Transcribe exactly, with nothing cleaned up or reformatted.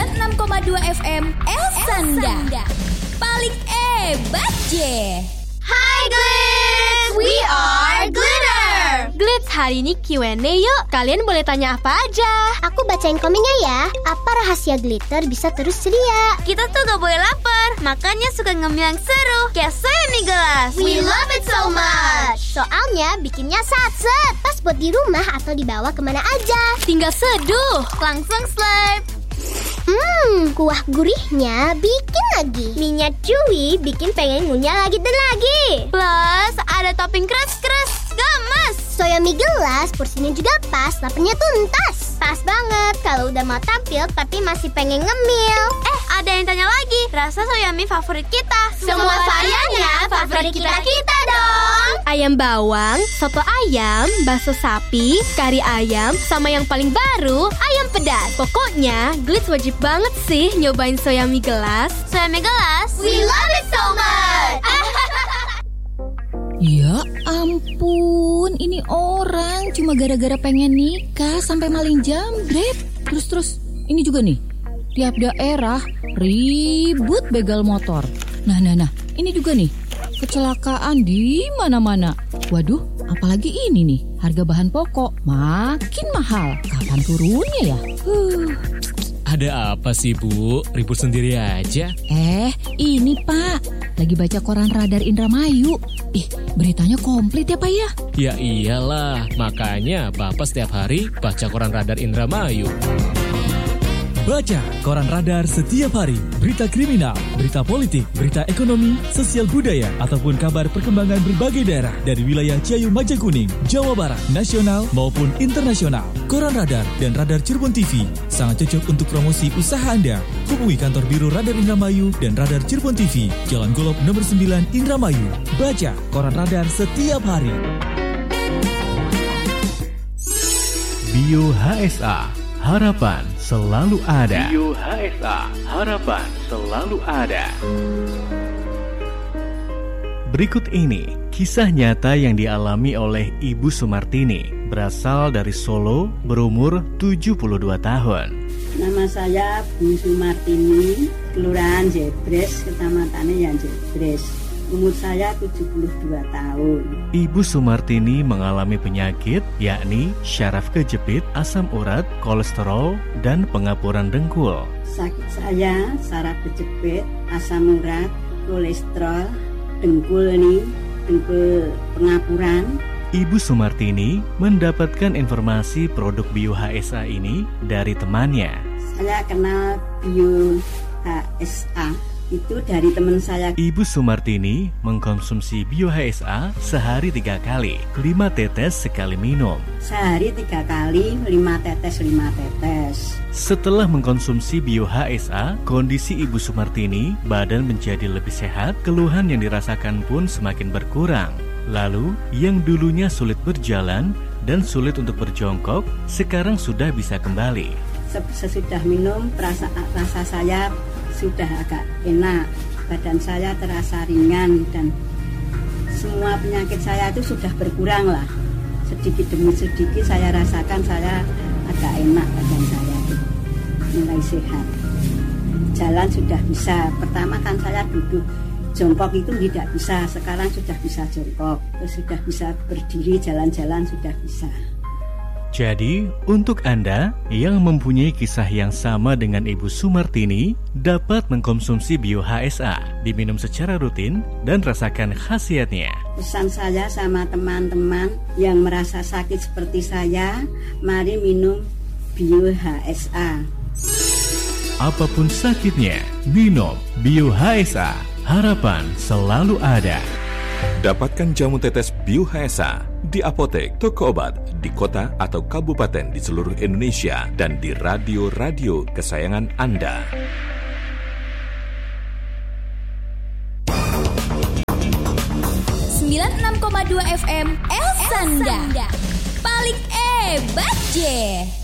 sembilan puluh enam koma dua F M El Sanda. Paling ebat je. Hai Glitz, we are Glitter. Glitz, hari ini Q and A yuk. Kalian boleh tanya apa aja. Aku bacain komennya ya. Apa rahasia Glitter bisa terus ceria? Kita tuh gak boleh lapar, makanya suka ngemil yang seru, kayak soya mie gelas. We love it so much. Soalnya bikinnya sat-set, pas buat di rumah atau dibawa kemana aja. Tinggal seduh, langsung slurp. Hmm, kuah gurihnya bikin lagi. Minyak chewy bikin pengen ngunyah lagi dan lagi. Plus ada topping crust-crust, gemes. Soya mie gelas, porsinya juga pas, laparnya tuntas. Pas banget kalau udah mau tampil tapi masih pengen ngemil. Eh, ada yang tanya lagi, rasa soya mie favorit kita. Semua variannya favorit kita-kita dong. Ayam bawang, soto ayam, bakso sapi, kari ayam, sama yang paling baru, ayam pedas. Pokoknya, Glitz wajib banget sih nyobain soya mie gelas. Soya mie gelas, we love it so much. Ya ampun, ini orang cuma gara-gara pengen nikah sampai maling jambret. Terus-terus, ini juga nih, tiap daerah ribut begal motor. Nah, nah, nah, ini juga nih, kecelakaan di mana-mana. Waduh, apalagi ini nih, harga bahan pokok makin mahal. Kapan turunnya ya? Huh. Ada apa sih, Bu? Ribut sendiri aja. Eh, ini Pak, lagi baca koran Radar Indramayu. Ih, beritanya komplit ya Pak ya? Ya iyalah, makanya Bapak setiap hari baca koran Radar Indramayu. Baca koran Radar setiap hari. Berita kriminal, berita politik, berita ekonomi, sosial budaya, ataupun kabar perkembangan berbagai daerah dari wilayah Ciayu Majakuning, Jawa Barat, nasional maupun internasional. Koran Radar dan Radar Cirebon T V sangat cocok untuk promosi usaha Anda. Hubungi kantor Biro Radar Indramayu dan Radar Cirebon T V, Jalan Golop nomor sembilan Indramayu. Baca koran Radar setiap hari. Bio H S A, harapan selalu ada. Bio H S A, harapan selalu ada. Berikut ini kisah nyata yang dialami oleh Ibu Sumartini, berasal dari Solo, berumur tujuh puluh dua tahun. Nama saya Bu Sumartini, Kelurahan Jebres, Kecamatannya yang Jebres. Umur saya tujuh puluh dua tahun. Ibu Sumartini mengalami penyakit yakni syaraf kejepit, asam urat, kolesterol, dan pengapuran dengkul. Sakit saya saraf kejepit, asam urat, kolesterol, dengkul nih, dengkul pengapuran. Ibu Sumartini mendapatkan informasi produk Bio H S A ini dari temannya. Saya kenal Bio H S A itu dari teman saya. Ibu Sumartini mengkonsumsi Bio H S A sehari tiga kali, lima tetes sekali minum. Sehari tiga kali, lima tetes, lima tetes. Setelah mengkonsumsi Bio H S A, kondisi Ibu Sumartini badan menjadi lebih sehat, keluhan yang dirasakan pun semakin berkurang. Lalu, yang dulunya sulit berjalan dan sulit untuk berjongkok, sekarang sudah bisa kembali. Sesudah minum, rasa, rasa saya sudah agak enak, badan saya terasa ringan dan semua penyakit saya itu sudah berkurang lah. Sedikit demi sedikit saya rasakan saya agak enak, badan saya mulai sehat. Jalan sudah bisa. Pertama kan saya duduk jongkok itu tidak bisa, sekarang sudah bisa jongkok, terus sudah bisa berdiri, jalan-jalan sudah bisa. Jadi, untuk Anda yang mempunyai kisah yang sama dengan Ibu Sumartini, dapat mengkonsumsi Bio H S A, diminum secara rutin dan rasakan khasiatnya. Pesan saya sama teman-teman yang merasa sakit seperti saya, mari minum Bio H S A. Apapun sakitnya, minum Bio H S A. Harapan selalu ada. Dapatkan jamu tetes Bio H S A di apotek, toko obat, di kota atau kabupaten di seluruh Indonesia dan di radio-radio kesayangan Anda. sembilan puluh enam koma dua F M El Sanda. Paling ebat je.